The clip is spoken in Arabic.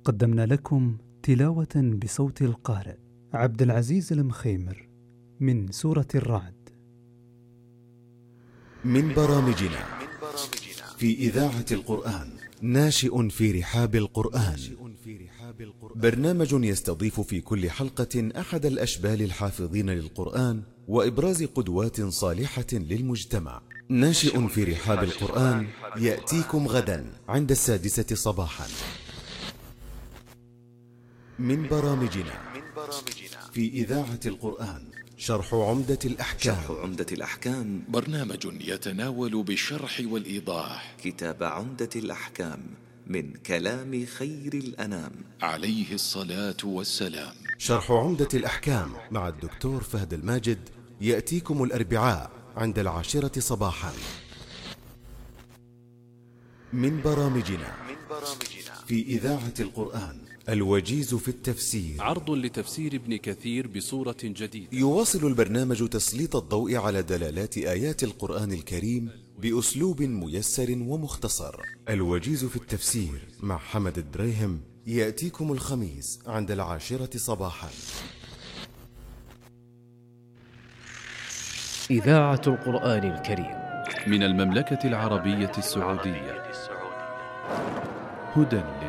قدمنا لكم تلاوة بصوت القارئ عبد العزيز المخيمر من سورة الرعد. من برامجنا في إذاعة القرآن ناشئ في رحاب القرآن، برنامج يستضيف في كل حلقة أحد الأشبال الحافظين للقرآن وإبراز قدوات صالحة للمجتمع. ناشئ في رحاب القرآن يأتيكم غدا عند 6 صباحا. من برامجنا في إذاعة القرآن شرح عمدة الأحكام. برنامج يتناول بالشرح والإيضاح كتاب عمدة الأحكام من كلام خير الأنام عليه الصلاة والسلام. شرح عمدة الأحكام مع الدكتور فهد الماجد يأتيكم الأربعاء عند 10 صباحا. من برامجنا في إذاعة القرآن الوجيز في التفسير، عرض لتفسير ابن كثير بصورة جديدة. يواصل البرنامج تسليط الضوء على دلالات آيات القرآن الكريم بأسلوب ميسر ومختصر. الوجيز في التفسير مع حمد الدريهم يأتيكم الخميس عند 10 صباحا. إذاعة القرآن الكريم من المملكة العربية السعودية، هدى